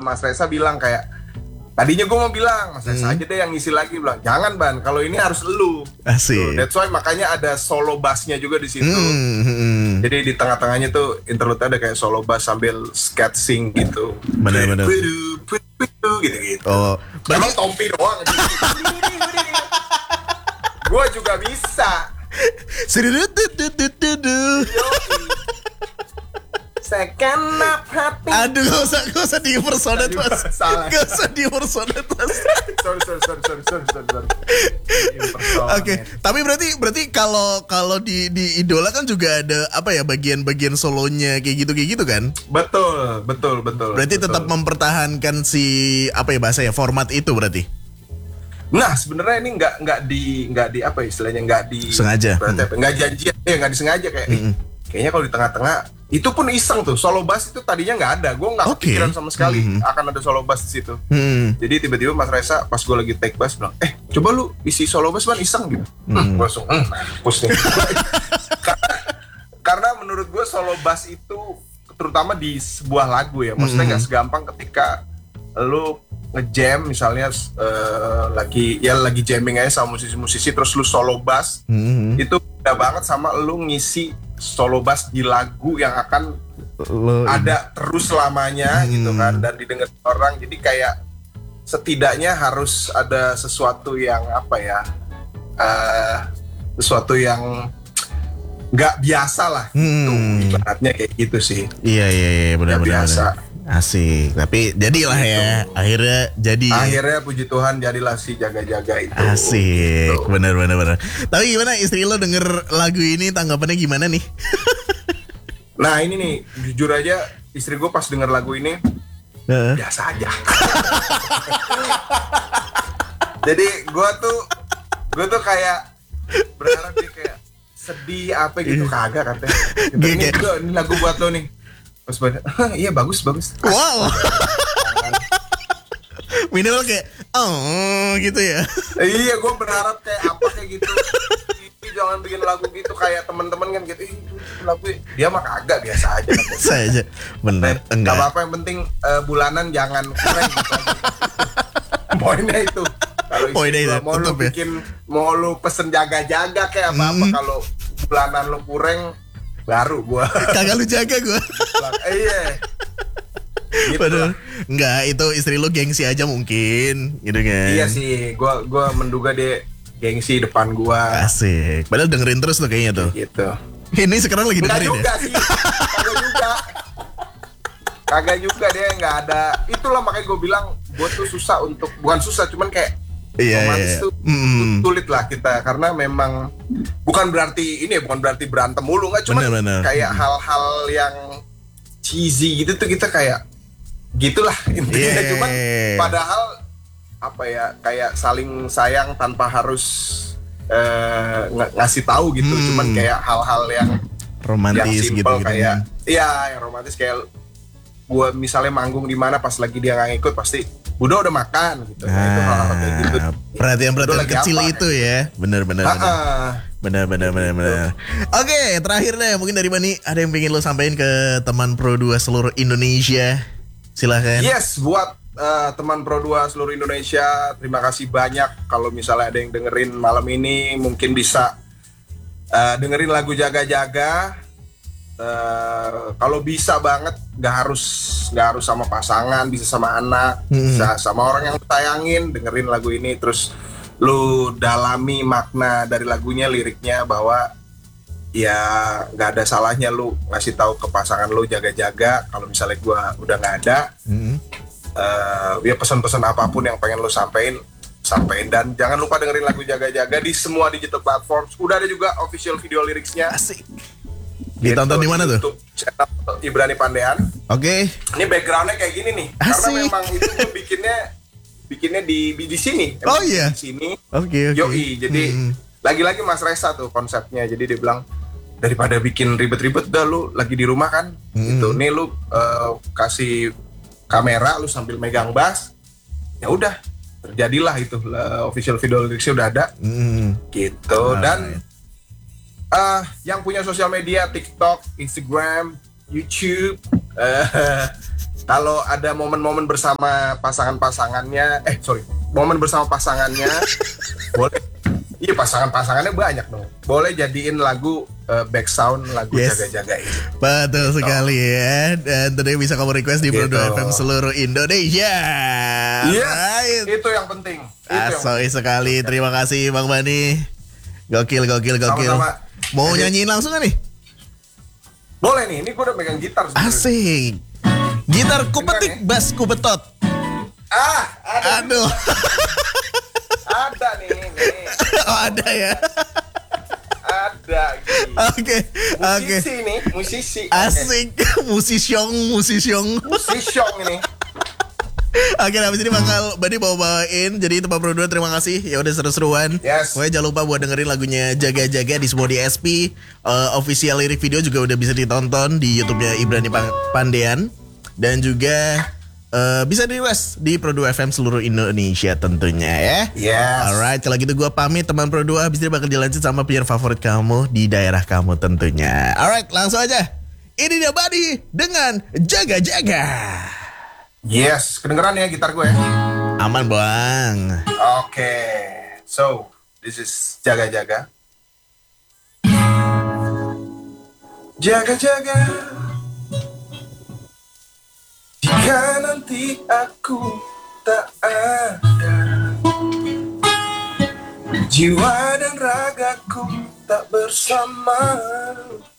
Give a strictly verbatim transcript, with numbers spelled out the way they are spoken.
Mas Reza bilang kayak, tadinya gue mau bilang Mas Reza hmm. aja deh yang ngisi lagi, bilang jangan Ban, kalau ini harus elu. Asik. So, that's why makanya ada solo bassnya juga di situ. Hmm, hmm. Jadi di tengah-tengahnya tuh interlude ada kayak solo bass sambil sketching gitu. Benar-benar. Gitu-gitu. Oh, emang Tompi doang. Gue juga bisa. Second up hati. Aduh, gak usah, gak usah di impersonate mas. Salah. Gak usah di impersonate mas. sorry, sorry, sorry, sorry, sorry, sorry, sorry. Oke, okay. Tapi berarti berarti kalau kalau di di Idola kan juga ada apa ya bagian-bagian solonya kayak gitu kayak gitu kan? Betul, betul, betul. Berarti betul. tetap mempertahankan si apa ya bahasa ya format itu berarti. Nah sebenarnya ini nggak nggak di nggak di apa istilahnya nggak di sengaja. Berarti hmm. nggak janjian, ya nggak disengaja kayak. Hmm. Kayaknya kalau di tengah-tengah itu pun iseng tuh, solo bass itu tadinya nggak ada, gue nggak okay. kepikiran sama sekali hmm. akan ada solo bass di situ. Hmm. Jadi tiba-tiba Mas Reza pas gue lagi take bass bilang, eh coba lu isi solo bass man iseng gitu. Hmm. Gue langsung, hmm, mampus nih. karena, karena menurut gue solo bass itu terutama di sebuah lagu ya, maksudnya nggak hmm. segampang ketika lu nge-jam misalnya uh, lagi ya lagi jamming aja sama musisi-musisi terus lu solo bass hmm. itu beda banget sama lu ngisi solo bass di lagu yang akan Lo, ada terus selamanya hmm. gitu kan dan didengar orang, jadi kayak setidaknya harus ada sesuatu yang apa ya uh, sesuatu yang nggak biasa lah hmm. gitu, ibaratnya kayak gitu sih. Iya iya iya benar-benar biasa. Asik, tapi jadilah gitu. Ya akhirnya jadi akhirnya puji Tuhan jadilah si jaga-jaga itu. Asik, gitu. benar benar benar. Tapi gimana istri lo denger lagu ini, tanggapannya gimana nih? Nah ini nih jujur aja istri gue pas denger lagu ini uh. biasa aja. Jadi gue tuh gue tuh kayak berharap dia kayak sedih apa gitu, kagak katanya. Ini, ini lagu buat lo nih. Terus pada, iya bagus bagus. Wow. Minimal kayak, oh gitu ya. Iya, gue berharap kayak apa kayak gitu. Ini jangan bikin lagu gitu kayak teman-teman kan gitu. Ih, lagu dia mah kagak biasa aja. Biasa aja, bener. Enggak apa-apa, yang penting uh, bulanan jangan kurang gitu. Poinnya itu. Kalau istri gua, mau lu bikin, ya? Mau lu pesen jaga-jaga kayak apa-apa, hmm. kalau bulanan lu kurang baru gua kagak lu jaga gua. Iya. Gitu. Padahal enggak, itu istri lu gengsi aja mungkin, gitu kan. Iya sih, gua gua menduga dia gengsi depan gua. Asik. Padahal dengerin terus tuh kayaknya tuh. Gitu. Ini sekarang lagi dengerin juga ya? Sih. Kagak juga. Kagak juga dia nggak ada. Itulah makanya gua bilang gua tuh susah untuk, bukan susah cuman kayak iya, romantis iya. tuh mm. sulit lah kita, karena memang bukan berarti ini bukan berarti berantem mulu, nggak cuma kayak mm. hal-hal yang cheesy gitu tuh kita kayak gitulah intinya, yeah. Cuman padahal apa ya kayak saling sayang tanpa harus uh, ng- ngasih tahu gitu, mm. cuman kayak hal-hal yang romantis yang gitu, kayak iya yang romantis kayak gua misalnya manggung di mana pas lagi dia nggak ngikut pasti Budo udah makan gitu. Nah, itu hal-hal kayak gitu. Perhatian-perhatian kecil apa, itu ya. Bener-bener. Ha-ha. Bener-bener bener-bener. Oke, terakhir deh mungkin dari Bani ada yang pengen lo sampaikan ke teman Pro dua seluruh Indonesia. Silahkan. Yes, buat uh, teman Pro dua seluruh Indonesia, terima kasih banyak. Kalau misalnya ada yang dengerin malam ini, mungkin bisa uh, dengerin lagu Jaga-Jaga. Uh, kalau bisa banget, nggak harus nggak harus sama pasangan, bisa sama anak, hmm. bisa sama orang yang lu sayangin, dengerin lagu ini terus lu dalami makna dari lagunya, liriknya, bahwa ya nggak ada salahnya lu ngasih tahu ke pasangan lu jaga-jaga kalau misalnya gua udah nggak ada. Hmm. Uh, ya pesan-pesan apapun yang pengen lu sampein, sampein, dan jangan lupa dengerin lagu Jaga-Jaga di semua digital platform. Udah ada juga official video liriknya. Asik. Ditonton di mana tuh? YouTube channel Ibrani Pandean. Oke. Okay. Ini backgroundnya kayak gini nih. Asik. Karena memang itu gue bikinnya bikinnya di di sini. Oh iya. Di sini. Oke okay, oke. Okay. Yoi. Jadi hmm. lagi-lagi Mas Reza tuh konsepnya. Jadi dia bilang daripada bikin ribet-ribet, dah lu lagi di rumah kan. Hmm. Gitu. Nih lu uh, kasih kamera, lu sambil megang bass. Ya udah. Terjadilah itu. Uh, official video liriknya udah ada. Hmm. Gitu. Nah, dan Uh, yang punya sosial media, TikTok, Instagram, YouTube, uh, Kalau ada momen-momen bersama pasangan-pasangannya, eh sorry, momen bersama pasangannya, boleh. Iya pasangan-pasangannya banyak dong. Boleh jadiin lagu uh, back sound lagu yes. Jaga-jaga ini. Betul gitu. Sekali ya. Dan tentunya bisa kamu request di gitu. Pro dua F M seluruh Indonesia. Iya. Right. Itu yang penting. Asoi sekali. Terima kasih Bang Bani. Gokil, gokil, gokil. Sama-sama. Mau Jadi, nyanyiin langsung gak nih? Boleh nih. Ini gue udah megang gitar. Sebenernya. Asik. Gitar ku petik, bass ku betot. Ah, ada. Aduh. Ada nih, nih. Oh, ada ya. Ada. Oke, oke. Musisi nih, musisi. Asik, okay. Musisyong, musisyong. Musisyong ini. Oke, habis ini bakal Bani bawa-bawain. Jadi tempat Pro dua terima kasih. Ya udah seru-seruan. Yes. Pokoknya jangan lupa buat dengerin lagunya Jaga-Jaga di semua di S P. Uh, official lirik video juga udah bisa ditonton di YouTube-nya Ibrani Pandean. Dan juga uh, bisa di request di Pro dua F M seluruh Indonesia tentunya ya. Yes. Alright, kalau gitu gue pamit teman Pro dua. Habis ini bakal dilanjut sama penyiar favorit kamu di daerah kamu tentunya. Alright, langsung aja. Ini dia Badi dengan Jaga-Jaga. Yes, kedengeran ya gitar gue ya? Aman bang. Oke, okay. So this is Jaga-Jaga. Jaga-jaga, jika nanti aku tak ada, jiwa dan ragaku tak bersama.